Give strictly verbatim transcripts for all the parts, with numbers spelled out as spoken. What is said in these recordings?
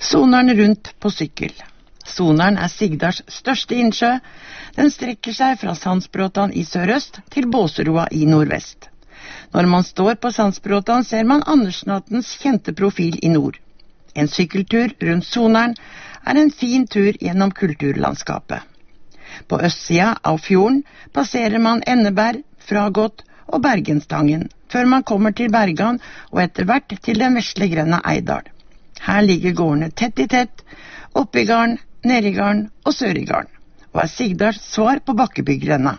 Sonaren rundt på sykkel. Sonaren er Sigdals største innsjø. Den strekker seg fra Sandsbråtan i sørøst til Båseroa i nordvest. Når man står på Sandsbråtan ser man Andersnattens kjente profil i nord. En sykkeltur rundt Sonaren er en fin tur gjennom kulturlandskapet. På østsida av fjorden passerer man Enneberg, Fragott og Bergenstangen, før man kommer til Bergan og etter hvert til den vesle grenda Eidal. Her ligger gårdene tett i tett, Oppigarden, Nedigarden og Sørigarden, og er Sigdals svar på Bakkebyggrenda.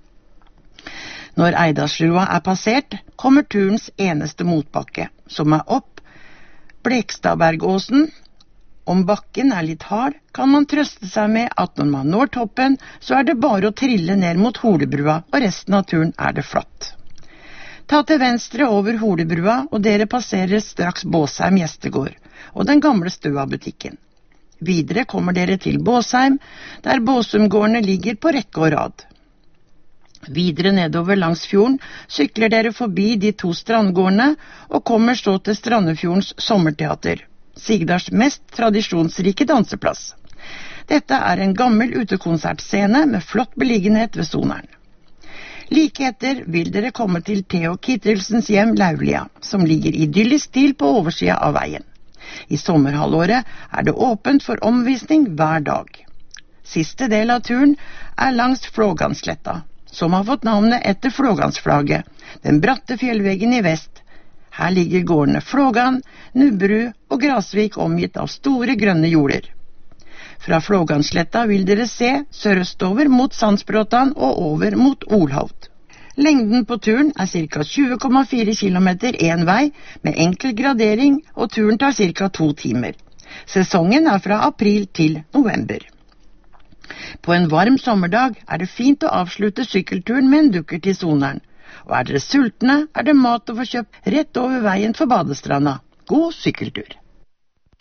Når Eidalsrua er passert, kommer turens eneste motbakke, som er opp Blekstadbergåsen. Om bakken er litt hard, kan man trøste seg med at når man når toppen, så er det bare å trille ned mot Holebrua, og resten av turen er det flatt. Ta til venstre over Holebrua, og dere passerer straks Båsheim gjestegård og den gamle Støa-butikken. Videre kommer dere til Båsheim, der Båsumgårdene ligger på rekke og rad. Videre nedover langs fjorden sykler dere forbi de to strandgårdene og kommer så til Strandefjordens sommerteater, Sigdals mest tradisjonsrike danseplass. Dette er en gammel utekonsertscene med flott beliggenhet ved Sonaren. Like etter vil dere komme til Theo Kittelsens hjem Laulia, som ligger idyllisk til på oversida av veien. I sommerhalvåret er det åpent for omvisning hver dag. Siste del av turen er langs Flågansletta, som har fått navnet etter Flågansflagget, den bratte fjellveggen i vest. Her ligger gårdene Flågan, Nubberud og Grasvik omgitt av store grønne jorder. Fra Flågansletta vil dere se sørøstover mot Sandsbråtan og over mot Olhovd. Lengden på turen er ca. tjue komma fire kilometer en vei med enkel gradering, og turen tar ca. to timer. Sesongen er fra april til november. På en varm sommerdag er det fint å avslutte sykkelturen med en dukker til Sonaren. Og er dere sultne, er det mat å få kjøpt rett over veien for badestranda. God sykkeltur!